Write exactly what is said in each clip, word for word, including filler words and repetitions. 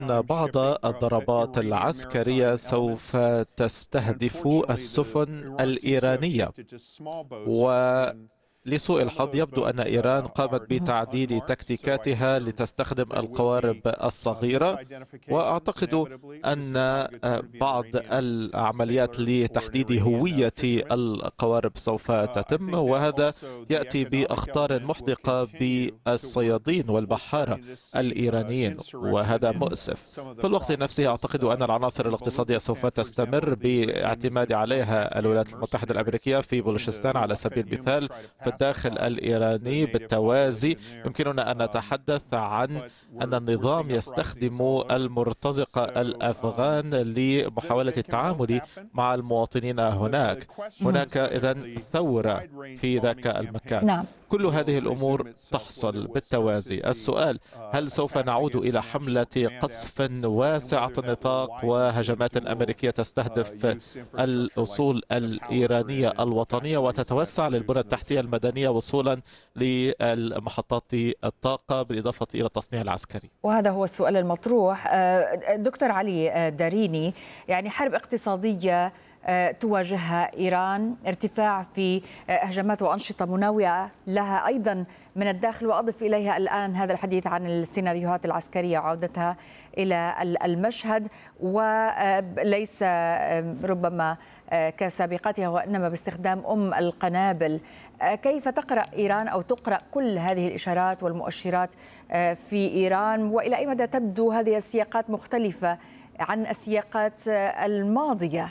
أن بعض الضربات العسكرية سوف تستهدف السفن الإيرانية، ولسوء الحظ يبدو أن إيران قامت بتعديل تكتيكاتها لتستخدم القوارب الصغيرة. وأعتقد أن بعض العمليات لتحديد هوية القوارب سوف تتم، وهذا يأتي بأخطار محدقة بالصيادين والبحارة الإيرانيين، وهذا مؤسف. في الوقت نفسه أعتقد أن العناصر الاقتصادية سوف تستمر باعتماد عليها الولايات المتحدة الأمريكية في بلوشستان على سبيل المثال. في الداخل الإيراني بالتوازي يمكننا أن نتحدث عن أن النظام يستخدم المرتزقة الأفغان لمحاولة التعامل مع المواطنين هناك. هناك إذن ثورة في ذاك المكان. نعم. كل هذه الأمور تحصل بالتوازي. السؤال: هل سوف نعود إلى حملة قصف واسعة النطاق وهجمات أمريكية تستهدف الأصول الإيرانية الوطنية وتتوسع للبنى التحتية المدنية وصولا لمحطات الطاقة بالإضافة إلى التصنيع العسكري؟ وهذا هو السؤال المطروح. دكتور علي داريني، يعني حرب اقتصادية تواجهها إيران، ارتفاع في هجمات وأنشطة مناوئة لها أيضا من الداخل، وأضف إليها الآن هذا الحديث عن السيناريوهات العسكرية وعودتها إلى المشهد، وليس ربما كسابقتها وإنما باستخدام أم القنابل. كيف تقرأ إيران أو تقرأ كل هذه الإشارات والمؤشرات في إيران، وإلى أي مدى تبدو هذه السياقات مختلفة عن السياقات الماضية؟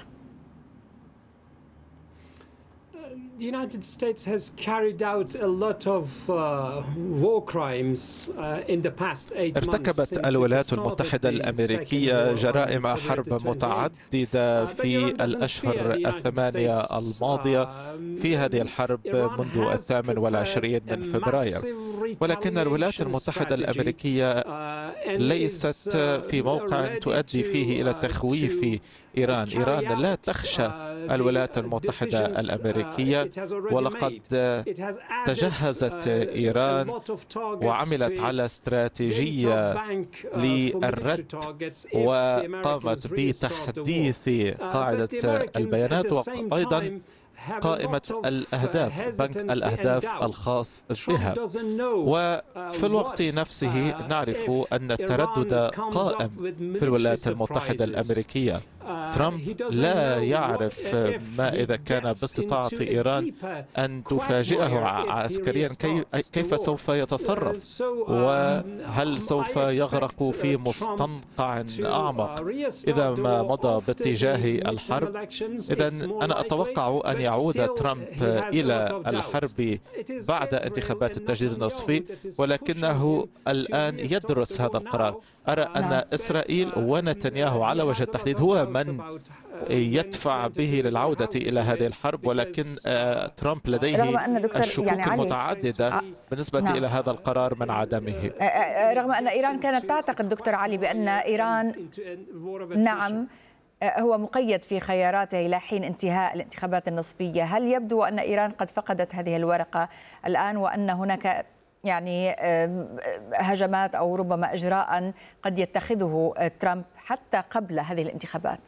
The United States has carried out a lot of uh, war crimes uh, in the past eight months. ارتكبت الولايات المتحدة الأمريكية جرائم حرب متعددة في الأشهر الثمانية الماضية في هذه الحرب منذ الثامن والعشرين من فبراير، ولكن الولايات المتحدة الأمريكية ليست في موقع تؤدي فيه إلى تخويف إيران. إيران لا تخشى الولايات المتحدة الأمريكية، ولقد تجهزت إيران وعملت على استراتيجية للرد، وقامت بتحديث قاعدة البيانات وأيضا قائمة الأهداف، بنك الأهداف الخاص بها. وفي الوقت نفسه نعرف أن التردد قائم في الولايات المتحدة الأمريكية. ترامب لا يعرف ما إذا كان باستطاعة إيران أن تفاجئه عسكريا كيف سوف يتصرف، وهل سوف يغرق في مستنقع أعمق إذا ما مضى باتجاه الحرب. إذن أنا أتوقع أن يعود ترامب إلى الحرب بعد انتخابات التجديد النصفي، ولكنه الآن يدرس هذا القرار. أرى أن إسرائيل ونتنياهو على وجه التحديد هو من يدفع به للعودة إلى هذه الحرب، ولكن ترامب لديه الشكوك يعني المتعددة بالنسبة نعم. إلى هذا القرار من عدمه، رغم أن إيران كانت تعتقد دكتور علي بأن إيران نعم هو مقيد في خياراته إلى حين انتهاء الانتخابات النصفية. هل يبدو أن إيران قد فقدت هذه الورقة الآن، وأن هناك يعني هجمات أو ربما إجراء قد يتخذه ترامب حتى قبل هذه الانتخابات؟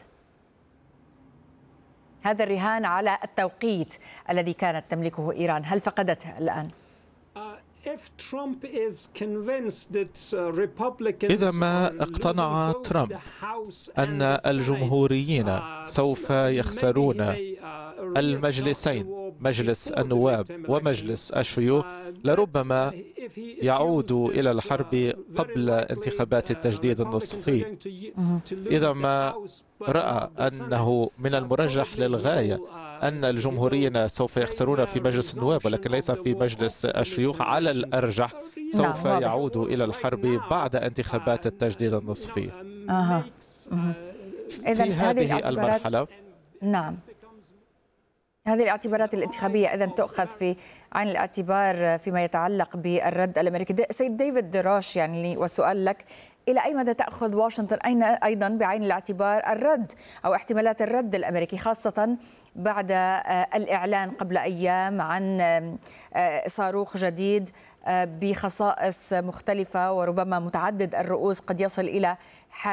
هذا الرهان على التوقيت الذي كانت تملكه إيران، هل فقدته الآن؟ إذا ما اقتنع ترامب أن الجمهوريين سوف يخسرون المجلسين، مجلس النواب ومجلس الشيوخ، لربما يعود إلى الحرب قبل انتخابات التجديد النصفي. إذا ما رأى أنه من المرجح للغاية أن الجمهوريين سوف يخسرون في مجلس النواب ولكن ليس في مجلس الشيوخ، على الأرجح سوف يعود إلى الحرب بعد انتخابات التجديد النصفي. أها. في هذه المرحلة نعم هذه الاعتبارات الانتخابية إذن تؤخذ في عين الاعتبار فيما يتعلق بالرد الأمريكي. سيد ديفيد دراش، يعني والسؤال لك: إلى أي مدى تأخذ واشنطن أيضا بعين الاعتبار الرد أو احتمالات الرد الأمريكي، خاصة بعد الإعلان قبل أيام عن صاروخ جديد بخصائص مختلفة وربما متعدد الرؤوس قد يصل إلى